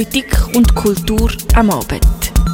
Politik und Kultur am Abend.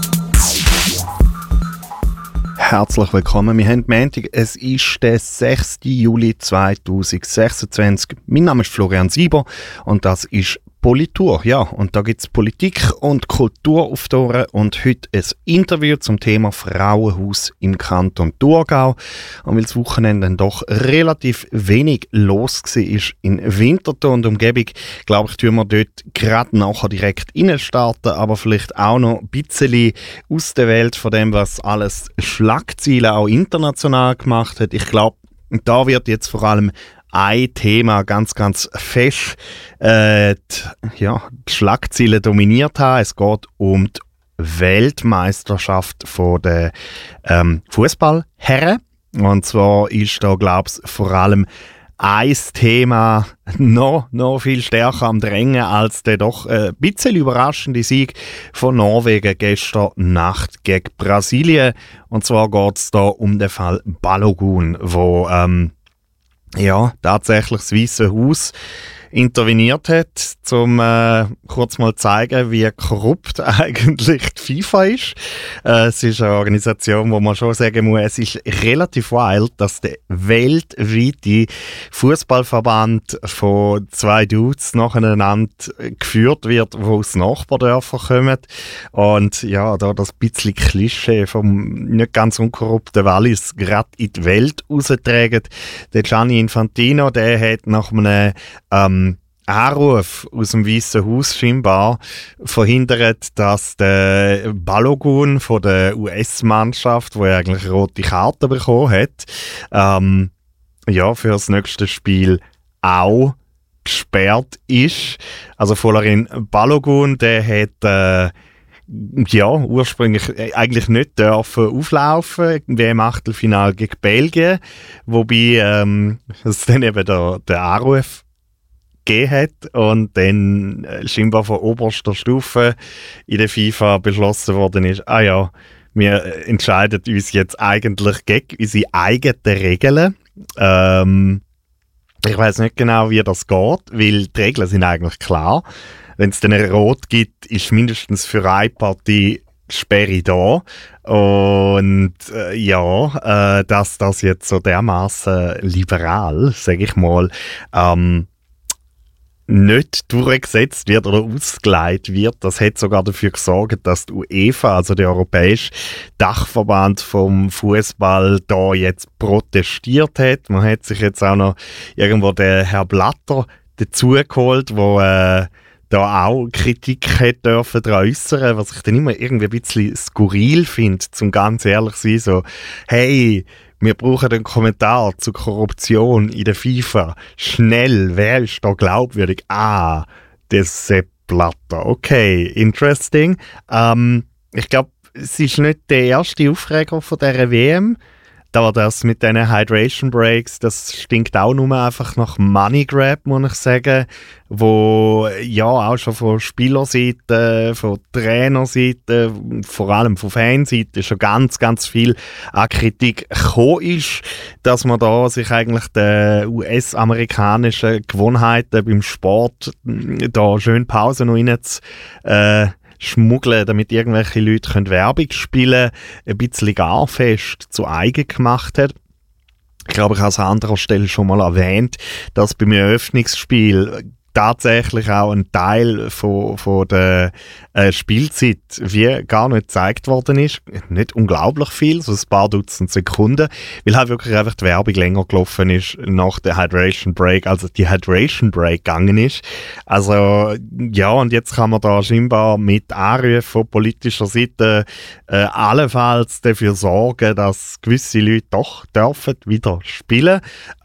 Herzlich willkommen. Wir haben Montag. Es ist der 6. Juli 2026. Mein Name ist Florian Sieber und das ist Politur. Ja, und da gibt es Politik und Kultur auf die Ohren und heute ein Interview zum Thema Frauenhaus im Kanton Thurgau. Und weil das Wochenende dann doch relativ wenig los war in Winterthur und Umgebung, glaube ich, tun wir dort gerade nachher direkt reinstarten, aber vielleicht auch noch ein bisschen aus der Welt von dem, was alles Schlagzeilen auch international gemacht hat. Ich glaube, da wird jetzt vor allem ein Thema ganz fest die Schlagzeilen dominiert haben. Es geht um die Weltmeisterschaft der Fußballherren. Und zwar ist da, glaube ich, vor allem ein Thema noch viel stärker am Drängen als der doch ein bisschen überraschende Sieg von Norwegen gestern Nacht gegen Brasilien. Und zwar geht es da um den Fall Balogun, wo tatsächlich das Weiße Haus interveniert hat, um kurz mal zu zeigen, wie korrupt eigentlich die FIFA ist. Es ist eine Organisation, wo man schon sagen muss, es ist relativ wild, dass der weltweite Fußballverband von zwei Dudes nacheinander geführt wird, die aus Nachbardörfern kommen. Und ja, da das bisschen Klischee vom nicht ganz unkorrupten Wallis gerade in die Welt raustragen. Der Gianni Infantino, der hat nach einem Anruf aus dem Weißen Haus scheinbar verhindert, dass der Balogun von der US-Mannschaft, wo er eigentlich rote Karte bekommen hat, für das nächste Spiel auch gesperrt ist. Also Folarin Balogun, der hat ursprünglich eigentlich nicht dürfen auflaufen im Achtelfinale gegen Belgien, wobei es dann eben der Anruf gegeben hat und dann scheinbar von oberster Stufe in der FIFA beschlossen worden ist, wir entscheiden uns jetzt eigentlich gegen unsere eigenen Regeln. Ich weiss nicht genau, wie das geht, weil die Regeln sind eigentlich klar. Wenn es dann ein Rot gibt, ist mindestens für eine Partie Sperre da. Und dass das jetzt so dermaßen liberal, sage ich mal, nicht durchgesetzt wird oder ausgelegt wird, das hat sogar dafür gesorgt, dass die UEFA, also der europäische Dachverband vom Fußball, da jetzt protestiert hat. Man hat sich jetzt auch noch irgendwo den Herr Blatter dazu geholt, wo da auch Kritik hätte dürfen äußern, was ich dann immer irgendwie ein bisschen skurril finde, zum ganz ehrlich zu sein, so, hey, wir brauchen einen Kommentar zur Korruption in der FIFA. Schnell, wer ist da glaubwürdig? Der Sepp Blatter. Okay, interesting. Ich glaube, es ist nicht der erste Aufreger von dieser WM. Da das mit diesen Hydration Breaks, das stinkt auch nur einfach nach Money Grab, muss ich sagen, wo ja auch schon von Spielerseite, von Trainerseite, vor allem von Fanseite schon ganz viel an Kritik gekommen ist, dass man da sich eigentlich den US-amerikanischen Gewohnheiten beim Sport da schön Pause noch rein schmuggeln, damit irgendwelche Leute Werbung spielen können, ein bisschen gar fest zu eigen gemacht hat. Ich glaube, ich habe es an anderer Stelle schon mal erwähnt, dass beim Eröffnungsspiel tatsächlich auch ein Teil von der Spielzeit wie gar nicht gezeigt worden ist. Nicht unglaublich viel, so ein paar Dutzend Sekunden, weil halt wirklich einfach die Werbung länger gelaufen ist nach der Hydration Break, also die Hydration Break gegangen ist. Also ja, und jetzt kann man da scheinbar mit Anrufen von politischer Seite allenfalls dafür sorgen, dass gewisse Leute doch dürfen wieder spielen.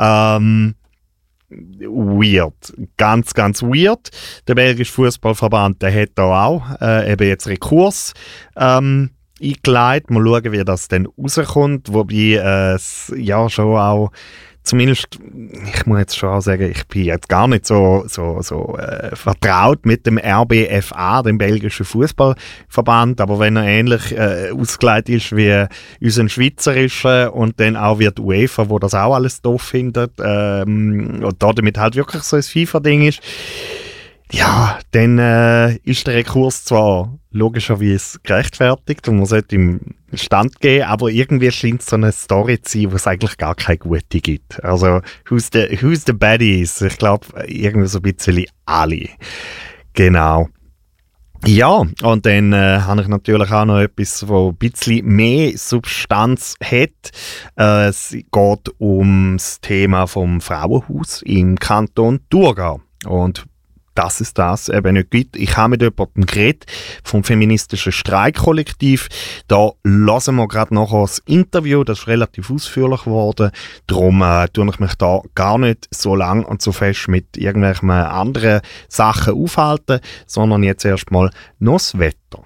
Weird. Ganz weird. Der belgische Fußballverband, der hat da auch eben jetzt Rekurs eingeleitet. Mal schauen, wie das dann rauskommt. Wobei es ja schon auch zumindest, ich muss jetzt schon auch sagen, ich bin jetzt gar nicht so vertraut mit dem RBFA, dem belgischen Fußballverband, aber wenn er ähnlich ausgelegt ist wie unser schweizerischer und dann auch wie die UEFA, wo das auch alles doof findet und damit halt wirklich so ein FIFA-Ding ist, Ja, dann ist der Rekurs zwar logischerweise gerechtfertigt und man sollte ihm Stand geben, aber irgendwie scheint es so eine Story zu sein, wo es eigentlich gar keine gute gibt. Also, who's the baddies? Ich glaube, irgendwie so ein bisschen alle. Genau. Ja, und dann habe ich natürlich auch noch etwas, wo ein bisschen mehr Substanz hat. Es geht um das Thema vom Frauenhaus im Kanton Thurgau. Und dass es das eben nicht gibt. Ich habe mit jemandem geredet vom feministischen Streikkollektiv. Da hören wir gerade nachher das Interview, das ist relativ ausführlich geworden. Darum tue ich mich da gar nicht so lang und so fest mit irgendwelchen anderen Sachen aufhalten, sondern jetzt erstmal noch das Wetter.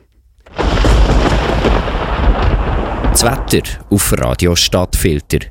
Das Wetter auf Radio Stadtfilter.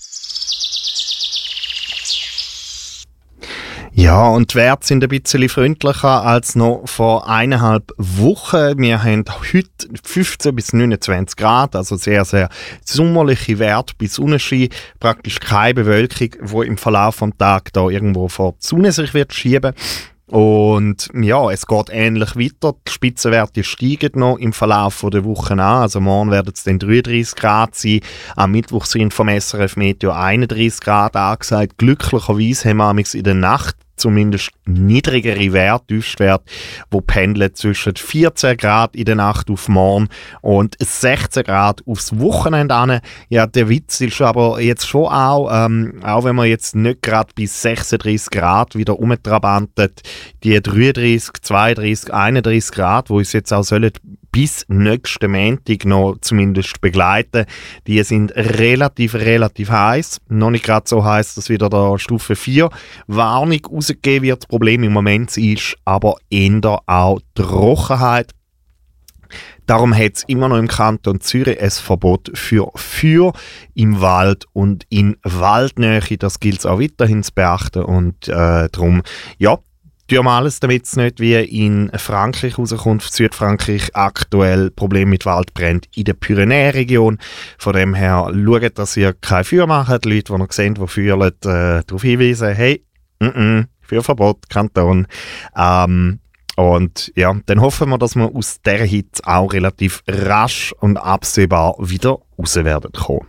Ja, und die Werte sind ein bisschen freundlicher als noch vor 1,5 Wochen. Wir haben heute 15 bis 29 Grad, also sehr, sehr sommerliche Werte bei Sonnenschein. Praktisch keine Bewölkung, die im Verlauf des Tages da irgendwo vor die Sonne sich wird schieben. Und ja, es geht ähnlich weiter. Die Spitzenwerte steigen noch im Verlauf der Woche an. Also morgen werden es dann 33 Grad sein. Am Mittwoch sind vom SRF Meteo 31 Grad angesagt. Glücklicherweise haben wir in der Nacht zumindest niedrigere Werte, Tiefstwerte, die pendeln zwischen 14 Grad in der Nacht auf morgen und 16 Grad aufs Wochenende an. Ja, der Witz ist aber jetzt schon auch wenn man jetzt nicht gerade bis 36 Grad wieder umtrabantet, die 33, 32, 31 Grad, wo uns jetzt auch sollen bis nächsten Montag noch zumindest begleiten. Die sind relativ heiß. Noch nicht gerade so heiß, dass wieder der Stufe 4 Warnung rausgegeben wird. Das Problem im Moment ist aber eher auch Trockenheit. Darum hat es immer noch im Kanton Zürich ein Verbot für Feuer im Wald und in Waldnähe. Das gilt es auch weiterhin zu beachten. Und darum, ja, tun wir alles, damit es nicht wie in Frankreich rauskommt, Südfrankreich aktuell Probleme mit Waldbränden in der Pyrenäenregion. Von dem her schaut, dass ihr kein Feuer macht. Leute, die noch sehen, die feuern, darauf hinweisen, hey, Feuerverbot, Kanton. Und ja, dann hoffen wir, dass wir aus dieser Hitze auch relativ rasch und absehbar wieder raus werden kommen.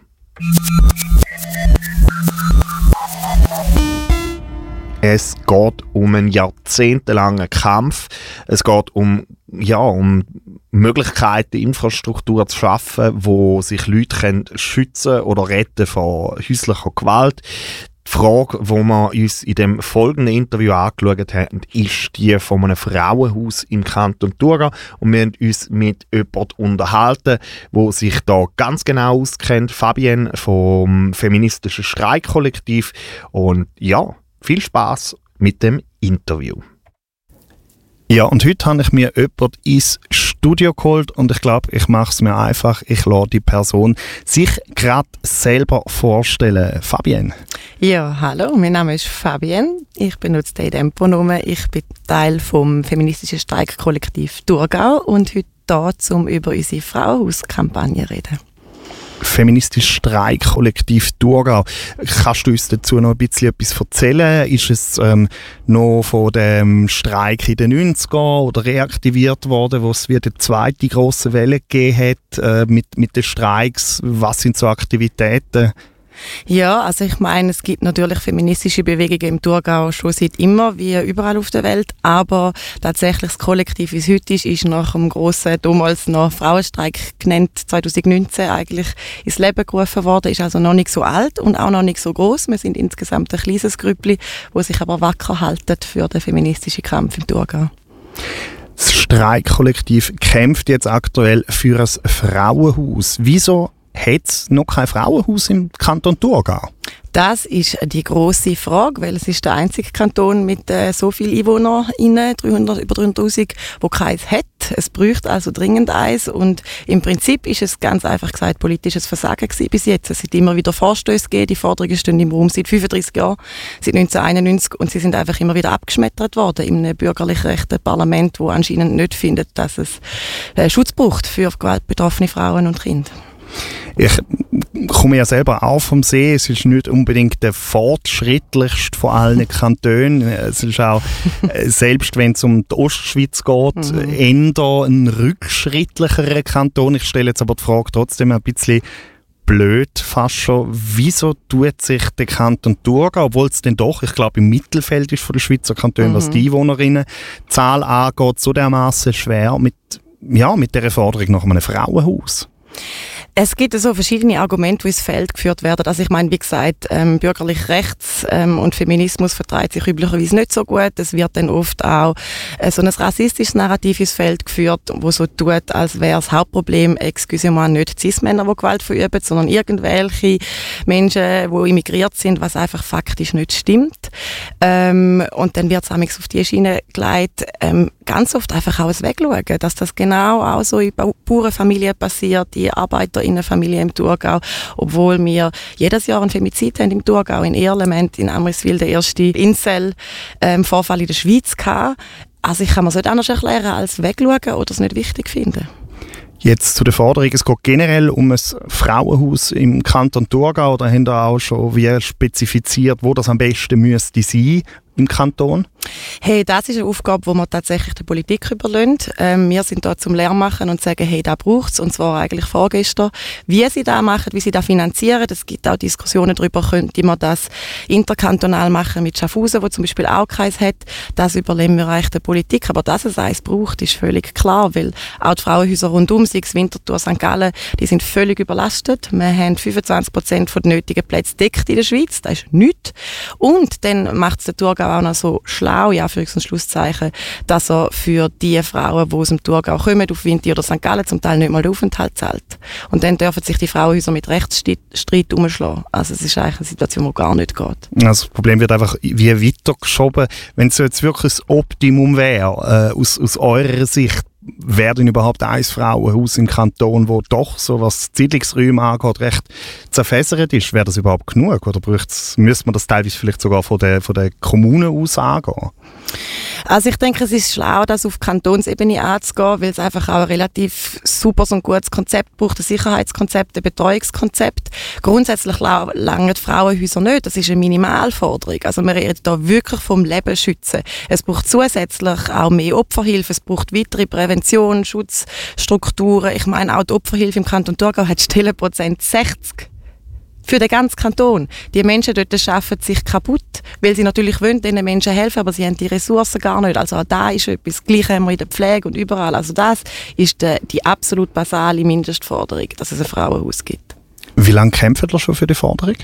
Es geht um einen jahrzehntelangen Kampf. Es geht um Möglichkeiten, Infrastruktur zu schaffen, wo sich Leute schützen oder retten vor häuslicher Gewalt. Die Frage, die wir uns in dem folgenden Interview angeschaut haben, ist die von einem Frauenhaus im Kanton Thurgau. Und wir haben uns mit jemandem unterhalten, der sich da ganz genau auskennt. Fabienne vom feministischen Streikkollektiv. Und ja, viel Spaß mit dem Interview. Ja, und heute habe ich mir jemanden ins Studio geholt und ich glaube, ich mache es mir einfach. Ich lasse die Person sich gerade selber vorstellen. Fabienne. Ja, hallo, mein Name ist Fabienne. Ich benutze den Temponomen. Ich bin Teil vom feministischen Streikkollektiv Thurgau und heute hier, um über unsere Frauenhauskampagne zu reden. Feministisches Streikkollektiv Thurgau. Kannst du uns dazu noch ein bisschen etwas erzählen? Ist es noch von dem Streik in den 90ern oder reaktiviert worden, wo es wieder eine zweite grosse Welle gegeben hat mit den Streiks? Was sind so Aktivitäten? Ja, also ich meine, es gibt natürlich feministische Bewegungen im Thurgau schon seit immer, wie überall auf der Welt, aber tatsächlich das Kollektiv, wie es heute ist nach dem grossen, damals noch Frauenstreik genannt, 2019 eigentlich ins Leben gerufen worden, ist also noch nicht so alt und auch noch nicht so gross. Wir sind insgesamt ein kleines Grüppli, das sich aber wacker halten für den feministischen Kampf im Thurgau. Das Streikkollektiv kämpft jetzt aktuell für ein Frauenhaus. Wieso hat es noch kein Frauenhaus im Kanton Thurgau? Das ist die grosse Frage, weil es ist der einzige Kanton mit so vielen Einwohnern, über 300'000, der keins hat. Es bräuchte also dringend eins und im Prinzip ist es ganz einfach gesagt politisches Versagen gewesen bis jetzt. Es sind immer wieder Vorstöße gegeben, die Forderungen stehen im Raum seit 35 Jahren, seit 1991 und sie sind einfach immer wieder abgeschmettert worden in einem bürgerlich rechten Parlament, wo anscheinend nicht findet, dass es Schutz braucht für gewaltbetroffene Frauen und Kinder. Ich komme ja selber auch vom See. Es ist nicht unbedingt der fortschrittlichste von allen Kantonen. Es ist auch, selbst wenn es um die Ostschweiz geht, eher ein rückschrittlicherer Kanton. Ich stelle jetzt aber die Frage trotzdem ein bisschen blöd fast schon. Wieso tut sich der Kanton Thurgau, obwohl es denn doch, ich glaube, im Mittelfeld ist von der Schweizer Kantone, was die Einwohnerinnenzahl angeht, so dermaßen schwer mit dieser Forderung nach einem Frauenhaus? Es gibt so verschiedene Argumente, die ins Feld geführt werden. Also ich meine, wie gesagt, bürgerlich rechts und Feminismus vertreibt sich üblicherweise nicht so gut. Es wird dann oft auch so ein rassistisches Narrativ ins Feld geführt, wo so tut, als wäre das Hauptproblem, excusez-moi, nicht Cis-Männer, die Gewalt verüben, sondern irgendwelche Menschen, die immigriert sind, was einfach faktisch nicht stimmt. Und dann wird es auf die Schiene gelegt, ganz oft einfach auch Wegschauen, dass das genau auch so in Bauernfamilien passiert, die Arbeiterinnenfamilie im Thurgau, obwohl wir jedes Jahr einen Femizid haben im Thurgau, in Erlement, in Amriswil, der erste Incel-Vorfall in der Schweiz gehabt. Also ich kann mir es nicht anders erklären, als wegschauen oder es nicht wichtig finden. Jetzt zu der Forderung, es geht generell um ein Frauenhaus im Kanton Thurgau, oder haben da auch schon wie spezifiziert, wo das am besten müsste sein im Kanton? Hey, das ist eine Aufgabe, die wir tatsächlich der Politik überlassen. Wir sind da zum Lehrmachen und sagen, hey, da braucht es, und zwar eigentlich vorgestern. Wie sie das machen, wie sie das finanzieren, es gibt auch Diskussionen darüber, könnte man das interkantonal machen mit Schaffhausen, wo zum Beispiel auch keins hat. Das überlassen wir eigentlich der Politik. Aber dass es eins braucht, ist völlig klar, weil auch die Frauenhäuser rundum, sei es Winterthur, St. Gallen, die sind völlig überlastet. Wir haben 25% der nötigen Plätze deckt in der Schweiz, das ist nichts. Und dann macht es der Thurgau auch noch so schlau, ja, für ein Schlusszeichen, dass er für die Frauen, die aus dem Thurgau kommen, auf Winti oder St. Gallen, zum Teil nicht mal den Aufenthalt zahlt. Und dann dürfen sich die Frauenhäuser mit Rechtsstreit umschlagen. Also es ist eigentlich eine Situation, die gar nicht geht. Also das Problem wird einfach wie weitergeschoben. Wenn es jetzt wirklich das Optimum wäre, aus eurer Sicht, wäre denn überhaupt ein Frauenhaus im Kanton, wo doch, so was Siedlungsräume angeht, recht zerfässert ist? Wäre das überhaupt genug? Oder müsste man das teilweise vielleicht sogar von der Kommune aus angehen? Also ich denke, es ist schlau, das auf Kantonsebene anzugehen, weil es einfach auch ein relativ super und gutes Konzept braucht, ein Sicherheitskonzept, ein Betreuungskonzept. Grundsätzlich langen die Frauenhäuser nicht, das ist eine Minimalforderung. Also wir reden da wirklich vom Leben schützen. Es braucht zusätzlich auch mehr Opferhilfe, es braucht weitere Prävention, Schutzstrukturen. Ich meine, auch die Opferhilfe im Kanton Thurgau hat Stellenprozent 60. Für den ganzen Kanton. Die Menschen dort arbeiten sich kaputt, weil sie natürlich wollen diesen Menschen helfen, aber sie haben die Ressourcen gar nicht. Also auch da ist etwas. Gleich haben wir in der Pflege und überall. Also das ist die absolut basale Mindestforderung, dass es ein Frauenhaus gibt. Wie lange kämpfen ihr schon für die Forderung?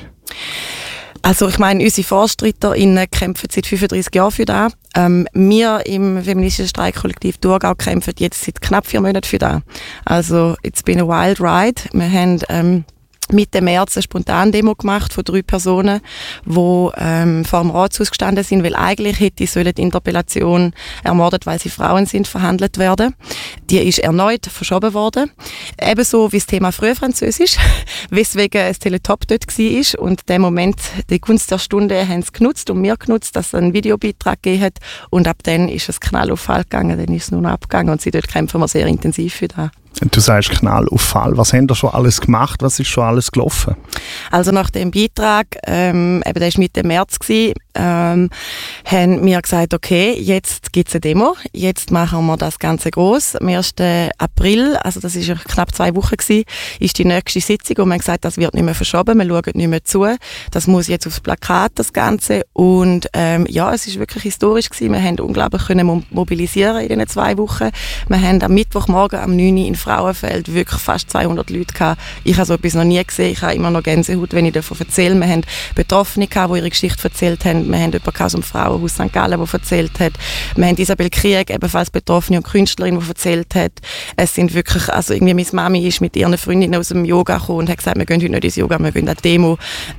Also ich meine, unsere VorstreiterInnen kämpfen seit 35 Jahren für das. Wir im feministischen Streikkollektiv Thurgau kämpfen jetzt seit knapp 4 Monaten für das. Also it's been a wild ride. Wir haben Mitte März eine Spontandemo gemacht von 3 Personen, die vor dem Ratshaus gestanden sind, weil eigentlich hätte die Interpellation ermordet, weil sie Frauen sind, verhandelt werden. Die ist erneut verschoben worden. Ebenso wie das Thema Frühfranzösisch, weswegen ein Teletop dort war. Und den Moment, die Gunst der Stunde, haben sie genutzt und wir genutzt, dass es einen Videobeitrag gegeben hat. Und ab dann ist es Knall auf Fall gegangen, dann ist es nur noch abgegangen. Und dort kämpfen wir sehr intensiv für das. Du sagst Knall auf Fall. Was haben da schon alles gemacht? Was ist schon alles gelaufen? Also nach dem Beitrag, eben der war Mitte März, haben wir gesagt, okay, jetzt gibt es eine Demo, jetzt machen wir das Ganze gross. Am 1. April, also das ist knapp 2 Wochen gewesen, ist die nächste Sitzung und wir haben gesagt, das wird nicht mehr verschoben, wir schauen nicht mehr zu. Das muss jetzt aufs Plakat, das Ganze. Und ja, es ist wirklich historisch gewesen. Wir haben unglaublich können mobilisieren in diesen 2 Wochen. Wir haben am Mittwochmorgen am 9 Uhr in Frauenfeld wirklich fast 200 Leute gehabt. Ich habe so etwas noch nie gesehen. Ich habe immer noch Gänsehaut, wenn ich davon erzähle. Wir haben Betroffene gehabt, die ihre Geschichte erzählt haben. Wir haben jemanden aus dem Frauenhaus St. Gallen, der erzählt hat. Wir haben Isabel Krieg, ebenfalls Betroffene und Künstlerin, die erzählt hat. Es sind wirklich, also irgendwie meine Mami ist mit ihren Freundinnen aus dem Yoga gekommen und hat gesagt, wir gehen heute nicht ins Yoga, wir gehen an die Demo.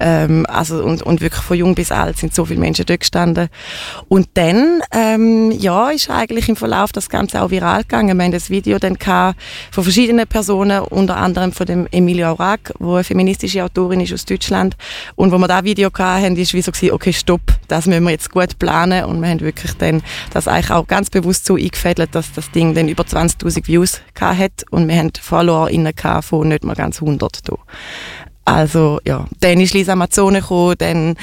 Und wirklich von jung bis alt sind so viele Menschen dort gestanden. Und dann, ja, ist eigentlich im Verlauf das Ganze auch viral gegangen. Wir haben das Video dann von verschiedenen Personen, unter anderem von dem Emilio Aurag, der eine feministische Autorin ist aus Deutschland. Und wo wir das Video hatten, ist wie so gewesen, okay, stopp, das müssen wir jetzt gut planen. Und wir haben wirklich dann das eigentlich auch ganz bewusst so eingefädelt, dass das Ding dann über 20'000 Views hat. Und wir haben FollowerInnen von nicht mal ganz 100 da. Also, ja. Dann ist Lisa Mazzone gekommen, dann,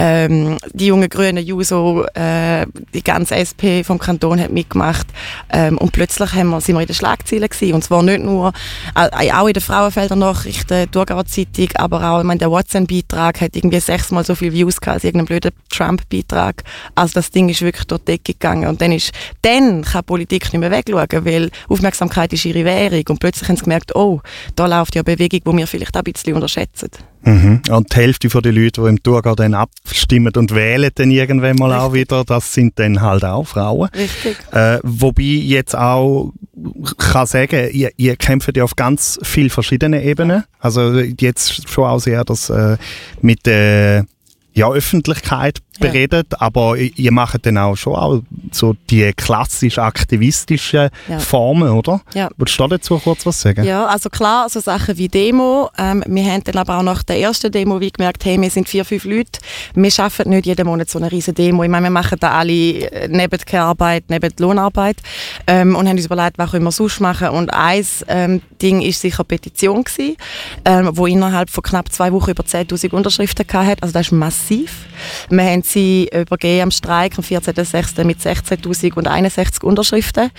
die junge grüne Juso, die ganze SP vom Kanton hat mitgemacht, und plötzlich sind wir in den Schlagzeilen gewesen. Und zwar nicht nur, auch in den Frauenfelder Nachrichten, Thurgauer Zeitung, aber auch, ich meine, der WhatsApp-Beitrag hat irgendwie 6-mal so viele Views gehabt als irgendein blöder Trump-Beitrag. Also, das Ding ist wirklich durch die Decke gegangen. Und dann kann Politik nicht mehr wegschauen, weil Aufmerksamkeit ist ihre Währung. Und plötzlich haben sie gemerkt, oh, da läuft ja eine Bewegung, die wir vielleicht auch ein bisschen unterschätzen. Mhm. Und die Hälfte der Leute, die im Thurgau dann abstimmen und wählen dann irgendwann mal auch wieder, das sind dann halt auch Frauen. Richtig. Wobei jetzt auch kann sagen, ihr kämpft ja auf ganz vielen verschiedenen Ebenen. Also jetzt schon auch sehr das mit der Öffentlichkeit beredet, aber ihr macht dann auch schon auch so die klassisch aktivistischen Formen, oder? Ja. Willst du dazu kurz was sagen? Ja, also klar, so Sachen wie Demo. Wir haben dann aber auch nach der ersten Demo wie gemerkt, hey, wir sind 4-5 Leute, wir schaffen nicht jeden Monat so eine riesen Demo. Ich meine, wir machen da alle neben die Care-Arbeit, neben die Lohnarbeit, und haben uns überlegt, was können wir sonst machen. Und ein Ding war sicher eine Petition gewesen, wo innerhalb von knapp 2 Wochen über 10'000 Unterschriften hatte. Also das ist massiv. Wir haben sie übergeben am Streik am 14.06. mit 16'061 Unterschriften.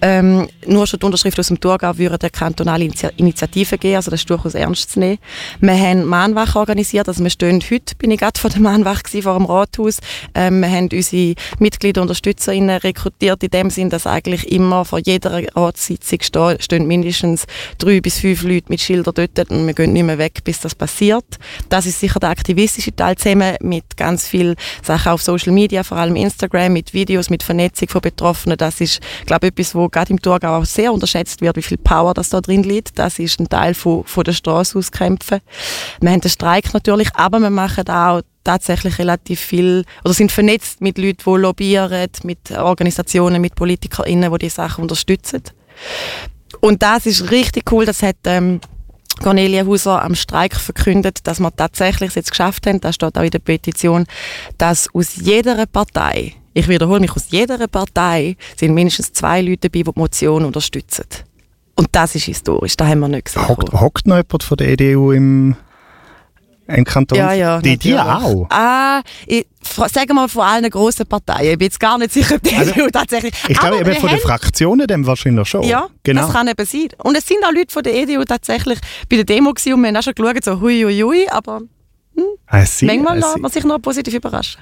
Nur schon die Unterschriften aus dem Thurgau würden eine kantonale Initiative geben, also das ist durchaus ernst zu nehmen. Wir haben Mahnwache organisiert, also wir stehen heute, bin ich gerade vor der Mahnwache vor dem Rathaus. Wir haben unsere Mitglieder und UnterstützerInnen rekrutiert, in dem Sinn, dass eigentlich immer vor jeder Ratssitzung stehen mindestens 3 bis 5 Leute mit Schildern dort und wir gehen nicht mehr weg, bis das passiert. Das ist sicher der aktivistische Teil, zusammen mit ganz vielen Sachen auf Social Media, vor allem Instagram, mit Videos, mit Vernetzung von Betroffenen. Das ist, glaube ich, etwas, wo gerade im Thurgau auch sehr unterschätzt wird, wie viel Power das da drin liegt. Das ist ein Teil von der Straße aus kämpfen. Wir haben den Streik natürlich, aber wir machen auch tatsächlich relativ viel, oder sind vernetzt mit Leuten, die lobbyieren, mit Organisationen, mit PolitikerInnen, die diese Sachen unterstützen. Und das ist richtig cool, das hat Cornelia Hauser am Streik verkündet, dass wir tatsächlich es jetzt geschafft haben, das steht auch in der Petition, dass aus jeder Partei, ich wiederhole mich, aus jeder Partei sind mindestens 2 Leute dabei, die die Motion unterstützen. Und das ist historisch, das haben wir nicht gesehen. Hockt noch jemand von der EDU im Kanton? Ja, die auch? Sagen wir mal von allen grossen Parteien. Ich bin jetzt gar nicht sicher, ob die EDU tatsächlich... Ich glaube, eben von den Fraktionen dann wahrscheinlich schon. Ja, genau. Das kann eben sein. Und es sind auch Leute von der EDU tatsächlich bei der Demo gewesen und wir haben auch schon geschaut, so hui, aber manchmal lässt man sich noch positiv überraschen.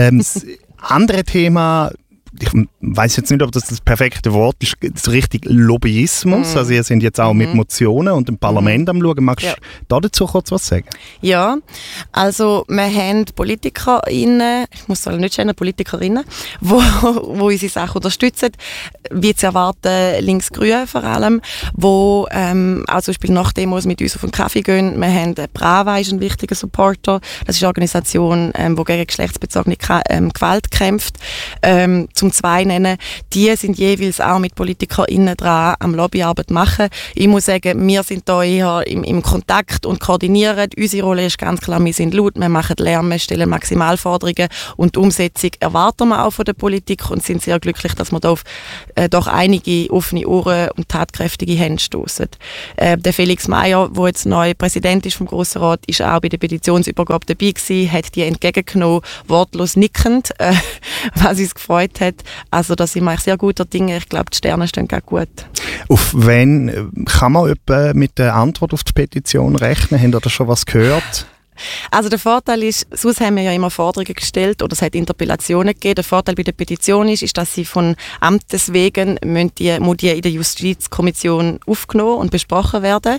Andere Thema, ich weiß jetzt nicht, ob das perfekte Wort ist, so richtig Lobbyismus. Also ihr sind jetzt auch mit Motionen und im Parlament am Schauen. Magst du dazu kurz was sagen? Ja, also wir haben PolitikerInnen, ich muss sagen, nicht schöne PolitikerInnen, wo unsere Sachen unterstützen, wie zu erwarten, links-grün vor allem, wo auch zum Beispiel nach Demos mit uns auf den Kaffee gehen. Wir haben Brava, ist ein wichtiger Supporter. Das ist eine Organisation, die gegen geschlechtsbezogene Gewalt kämpft. Zum 2 nennen, die sind jeweils auch mit PolitikerInnen dran am Lobbyarbeit machen. Ich muss sagen, wir sind da eher im Kontakt und koordinieren. Unsere Rolle ist ganz klar, wir sind laut, wir machen Lärm, wir stellen Maximalforderungen und die Umsetzung erwarten wir auch von der Politik und sind sehr glücklich, dass wir da auf doch einige offene Ohren und tatkräftige Hände stoßen. Der Felix Meyer, der jetzt neu Präsident ist vom Grossen Rat, ist auch bei der Petitionsübergabe dabei gewesen, hat die entgegengenommen, wortlos nickend, was uns gefreut hat. Also da sind wir sehr guter Dinge. Ich glaube, die Sterne stehen ganz gut. Auf wen kann man etwa mit der Antwort auf die Petition rechnen? Habt ihr da schon was gehört? Also der Vorteil ist, sonst haben wir ja immer Forderungen gestellt oder es hat Interpellationen gegeben. Der Vorteil bei der Petition ist, dass sie von Amtes wegen muss die in der Justizkommission aufgenommen und besprochen werden.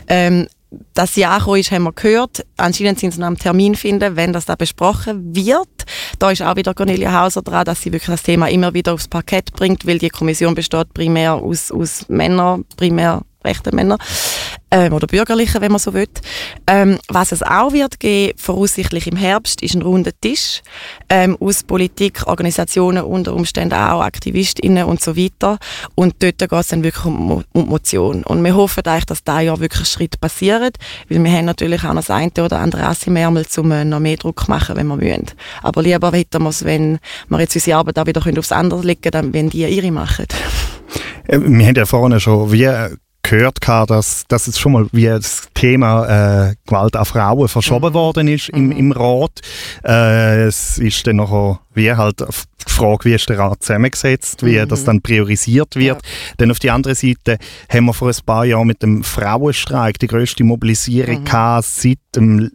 Dass sie angekommen ist, haben wir gehört. Anscheinend sind sie noch am Termin finden, wenn das da besprochen wird. Da ist auch wieder Cornelia Hauser dran, dass sie wirklich das Thema immer wieder aufs Parkett bringt, weil die Kommission besteht primär aus Männern, primär rechten Männern. oder Bürgerlichen, wenn man so will. Was es auch wird geben, voraussichtlich im Herbst, ist ein runder Tisch aus Politik, Organisationen, unter Umständen auch AktivistInnen und so weiter. Und dort geht es dann wirklich um Motion. Und wir hoffen eigentlich, dass dieses Jahr wirklich Schritte passieren, weil wir haben natürlich auch noch das eine oder andere Ass im Ärmel, um noch mehr Druck zu machen, wenn wir müssen. Aber lieber hätten wir es, wenn wir jetzt unsere Arbeit auch wieder aufs andere legen können, wenn die ihre machen. Wir haben ja vorhin schon gehört, dass es schon mal wie das Thema Gewalt an Frauen verschoben worden ist im Rat. Es ist dann noch wie halt die Frage, wie ist der Rat zusammengesetzt, wie das dann priorisiert wird. Ja. Dann auf die andere Seite haben wir vor ein paar Jahren mit dem Frauenstreik die grösste Mobilisierung gehabt seit dem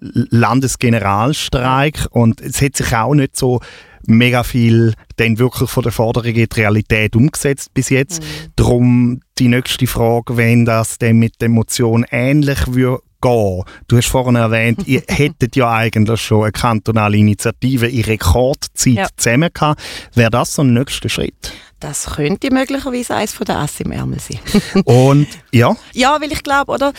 Landesgeneralstreik, und es hat sich auch nicht so mega viel dann wirklich von der Forderung in die Realität umgesetzt bis jetzt. Darum die nächste Frage, wenn das dann mit der Motion ähnlich würde gehen. Du hast vorhin erwähnt, ihr hättet ja eigentlich schon eine kantonale Initiative in Rekordzeit zusammen gehabt. Wäre das so ein nächster Schritt? Das könnte möglicherweise eines von den Ass im Ärmel sein. Und ja? Ja, weil ich glaube, oder?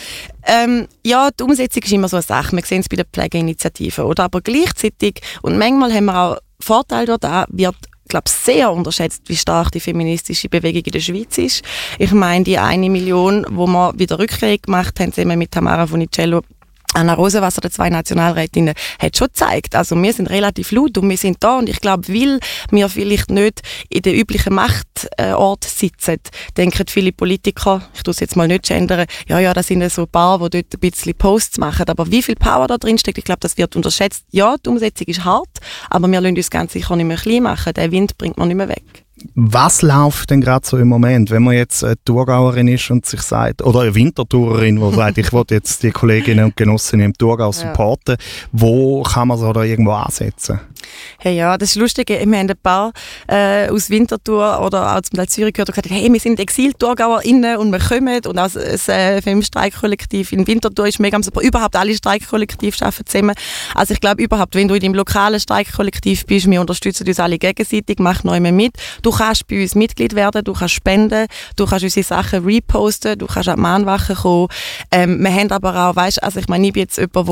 Die Umsetzung ist immer so eine Sache. Wir sehen es bei der Pflegeinitiative, oder? Aber gleichzeitig, und manchmal haben wir auch Vorteil dort, wird, glaube sehr unterschätzt, wie stark die feministische Bewegung in der Schweiz ist. Ich meine, die 1 Million, wo wir wieder Rückkehr gemacht haben, zusammen mit Tamara Funicello, Anna Rosenwasser, der 2 Nationalrätinnen, hat schon gezeigt. Also wir sind relativ laut und wir sind da, und ich glaube, weil wir vielleicht nicht in den üblichen Machtort sitzen, denken viele Politiker, ich tue es jetzt mal nicht gendern, ja, das sind so ein paar, die dort ein bisschen Posts machen, aber wie viel Power da drin steckt, ich glaube, das wird unterschätzt. Ja, die Umsetzung ist hart, aber wir lassen uns ganz sicher nicht mehr klein machen. Den Wind bringt man nicht mehr weg. Was läuft denn gerade so im Moment, wenn man jetzt eine Thurgauerin ist und sich sagt, oder eine Winterthurerin, die sagt, ich will jetzt die Kolleginnen und Genossinnen im Thurgau supporten, wo kann man so da irgendwo ansetzen? Hey, ja, das ist lustig. Wir haben ein paar aus Winterthur oder auch zum Teil Zürich gehört und gesagt, hey, wir sind Exil-ThurgauerInnen und wir kommen, und auch das Filmstreikkollektiv in Winterthur ist mega super. Überhaupt alle Streikkollektive arbeiten zusammen. Also ich glaube überhaupt, wenn du in deinem lokalen Streikkollektiv bist, wir unterstützen uns alle gegenseitig, mach neu mit. Du kannst bei uns Mitglied werden, du kannst spenden, du kannst unsere Sachen reposten, du kannst an die Mahnwache kommen. Wir haben aber auch, weißt, also ich meine, ich bin jetzt jemand,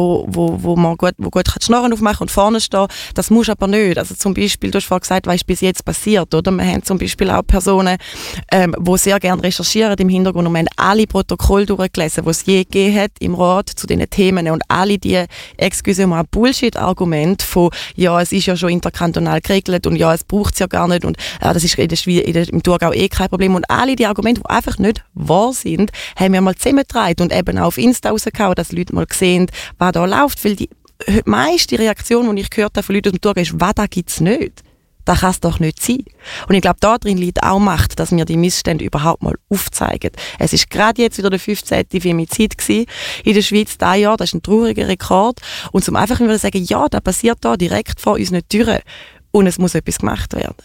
wo gut die Schnorren aufmachen und vorne stehen. Das musst aber nicht. Also zum Beispiel, du hast vorhin gesagt, was ist bis jetzt passiert, oder? Wir haben zum Beispiel auch Personen, die sehr gerne recherchieren im Hintergrund, und wir haben alle Protokolle durchgelesen, die es je gegeben hat im Rat zu diesen Themen, und alle die, excusez-moi, Bullshit-Argumente von, ja, es ist ja schon interkantonal geregelt und ja, es braucht es ja gar nicht und das ist im Thurgau kein Problem, und alle die Argumente, die einfach nicht wahr sind, haben wir mal zusammengetragen und eben auch auf Insta rausgehauen, dass Leute mal sehen, was da läuft, weil die meiste Reaktion, die ich gehört habe von Leuten aus dem Thurgau, ist, was, da gibt es nicht. Das kann es doch nicht sein. Und ich glaube, da drin liegt auch Macht, dass wir die Missstände überhaupt mal aufzeigen. Es ist gerade jetzt wieder der 15. Femizid in der Schweiz dieses Jahr. Das ist ein trauriger Rekord. Und zum einfach wieder sagen, ja, das passiert da direkt vor unseren Türen. Und es muss etwas gemacht werden.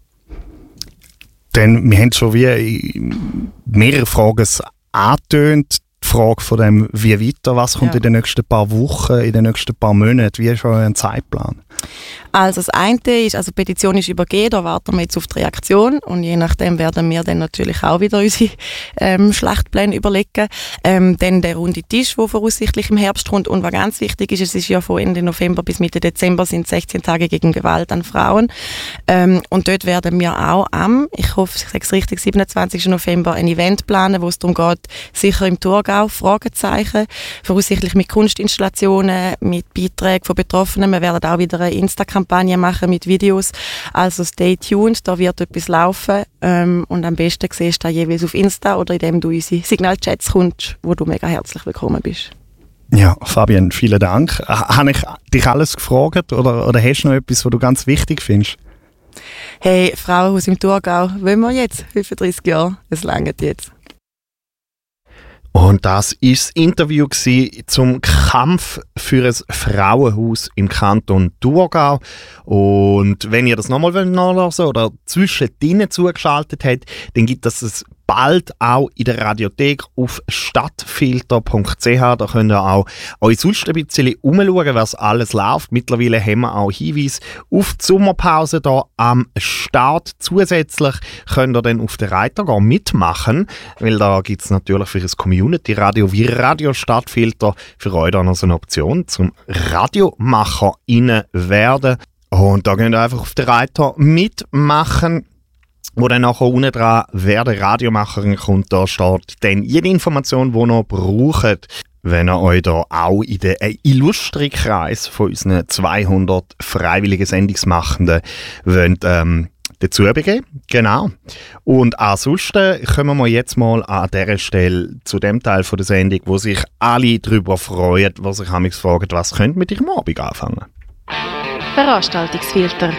Denn wir haben schon wie mehrere Fragen angetönt. Die Frage von dem, wie weiter, was kommt in den nächsten paar Wochen, in den nächsten paar Monaten, wie ist euer Zeitplan? Also das eine ist, also die Petition ist übergeben, da warten wir jetzt auf die Reaktion, und je nachdem werden wir dann natürlich auch wieder unsere Schlachtpläne überlegen. Dann der runde Tisch, der voraussichtlich im Herbst kommt, und was ganz wichtig ist, es ist ja von Ende November bis Mitte Dezember sind 16 Tage gegen Gewalt an Frauen, und dort werden wir auch ich hoffe, ich sage es richtig, 27. November ein Event planen, wo es darum geht, sicher im Thurgau, Fragezeichen, voraussichtlich mit Kunstinstallationen, mit Beiträgen von Betroffenen. Wir werden auch wieder eine Insta-Kampagne machen mit Videos. Also stay tuned, da wird etwas laufen. Und am besten siehst du das jeweils auf Insta oder indem du unsere Signalchats kommst, wo du mega herzlich willkommen bist. Ja, Fabienne, vielen Dank. Habe ich dich alles gefragt oder hast du noch etwas, was du ganz wichtig findest? Hey, Frauenhaus im Thurgau, wollen wir jetzt? 35 Jahre, es reicht jetzt. Und das war das Interview zum Kampf für ein Frauenhaus im Kanton Thurgau. Und wenn ihr das nochmal nachlesen oder zwischendrin zugeschaltet habt, dann gibt es ein bald auch in der Radiothek auf stadtfilter.ch. Da könnt ihr auch euch sonst ein bisschen umschauen, was alles läuft. Mittlerweile haben wir auch Hinweise auf die Sommerpause hier am Start. Zusätzlich könnt ihr dann auf den Reiter gehen mitmachen, weil da gibt es natürlich für das Community-Radio wie Radio Stadtfilter für euch dann noch so eine Option zum RadiomacherInnen werden. Und da könnt ihr einfach auf den Reiter mitmachen, wo dann nachher unten dran, wer der Radiomacherin kommt, da steht dann jede Information, die ihr noch braucht, wenn ihr euch da auch in den illustren Kreis von unseren 200 freiwilligen Sendungsmachenden wollt, dazu begeben. Genau. Und ansonsten kommen wir jetzt mal an dieser Stelle zu dem Teil von der Sendung, wo sich alle darüber freuen, die sich manchmal fragen, was könnt mit ihrem Abend anfangen? Veranstaltungsfilter.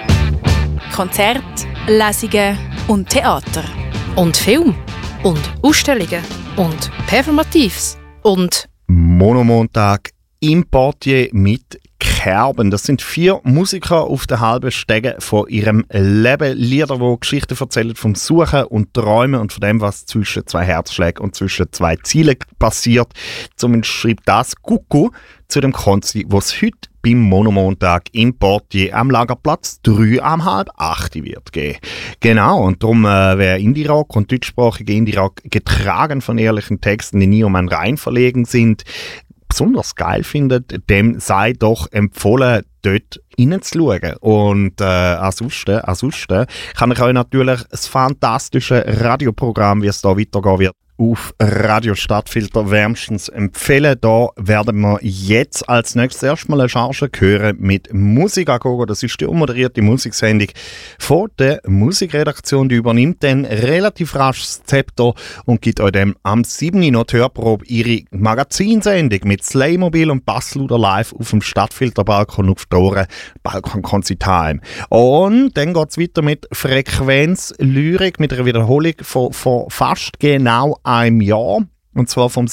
Konzert, Lesungen und Theater. Und Film. Und Ausstellungen. Und Performatives. Und Monomontag im Portier mit Kerben. Das sind 4 Musiker auf der halben Stege von ihrem Leben. Lieder, die Geschichten erzählen vom Suchen und Träumen und von dem, was zwischen 2 Herzschlägen und zwischen 2 Zielen passiert. Zumindest schreibt das Kuku zu dem Konzert, was heute beim Monomontag im Portier am Lagerplatz 3 um 7:30 wird gehen. Genau, und darum, wer Indie-Rock und deutschsprachige Indie-Rock getragen von ehrlichen Texten, die nie um einen Rein verlegen sind, besonders geil findet, dem sei doch empfohlen, dort reinzuschauen. Und ansonsten kann ich euch natürlich das fantastische Radioprogramm, wie es da weitergehen wird, auf Radio Stadtfilter wärmstens empfehlen. Da werden wir jetzt als nächstes erstmal eine Charge hören mit Musik Agogo. Das ist die unmoderierte Musiksendung von der Musikredaktion. Die übernimmt dann relativ rasch das Zepter und gibt euch dann am 7. noch die Hörprobe ihre Magazinsendung mit Slaymobil und Bassluder live auf dem Stadtfilterbalkon auf die Ohren. Balkon Time. Und dann geht es weiter mit Frequenz Lyrik mit einer Wiederholung von fast genau einem Jahr. Und zwar vom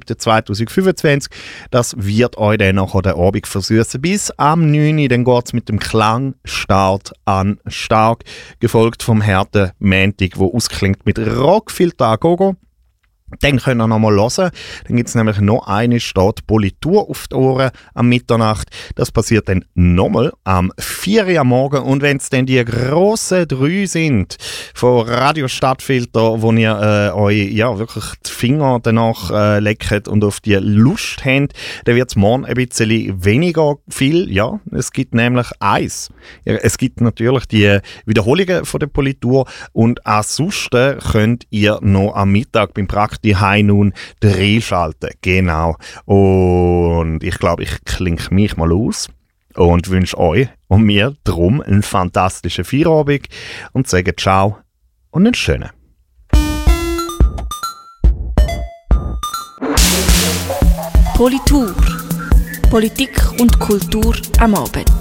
7.7.2025. Das wird euch dann nachher den Abend versüßen. Bis am 9. Dann geht es mit dem Klangstart an stark. Gefolgt vom harten Montag, wo ausklingt mit Rockfilter Agogo. Dann könnt ihr noch mal hören. Dann gibt es nämlich noch eine Stadt Politur auf die Ohren am Mitternacht. Das passiert dann nochmal am 4 Uhr am Morgen. Und wenn es dann die grossen 3 sind von Radio Stadtfilter, wo ihr euch wirklich die Finger danach leckt und auf die Lust habt, dann wird es morgen ein bisschen weniger viel. Ja, es gibt nämlich eins. Ja, es gibt natürlich die Wiederholungen von der Politur. Und ansonsten könnt ihr noch am Mittag beim Praktikum die nun reinschalten. Genau. Und ich glaube, ich klinke mich mal aus und wünsche euch und mir drum einen fantastischen Feierabend und sage ciao und einen schönen. Politur. Politik und Kultur am Abend.